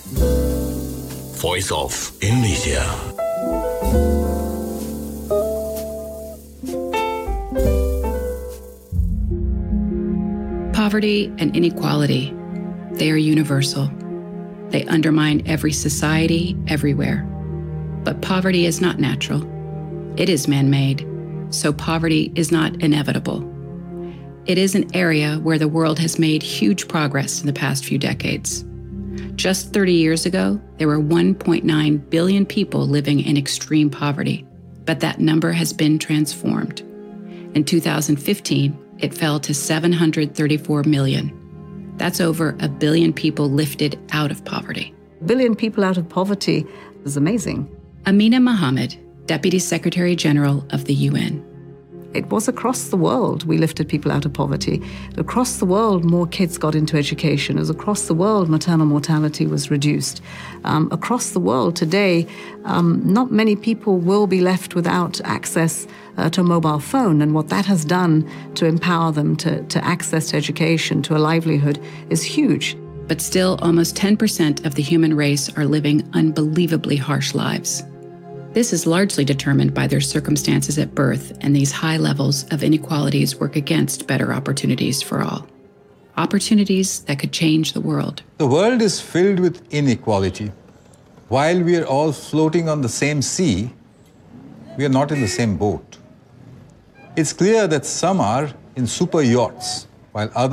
Voice of Indonesia. Poverty and inequality, they are universal. They undermine every society, everywhere. But poverty is not natural. It is man-made, so poverty is not inevitable. It is an area where the world has made huge progress in the past few decades. Just 30 years ago, there were 1.9 billion people living in extreme poverty, but that number has been transformed. In 2015, it fell to 734 million. That's over a billion people lifted out of poverty. A billion people out of poverty is amazing. Amina Mohammed, Deputy Secretary General of the UN. It was across the world we lifted people out of poverty. Across the world, more kids got into education. As across the world, maternal mortality was reduced. Across the world today, not many people will be left without access to a mobile phone. And what that has done to empower them to access to education, to a livelihood, is huge. But still, almost 10% of the human race are living unbelievably harsh lives. This is largely determined by their circumstances at birth, and these high levels of inequalities work against better opportunities for all. Opportunities that could change the world. The world is filled with inequality. While we are all floating on the same sea, we are not in the same boat. It's clear that some are in super yachts, while others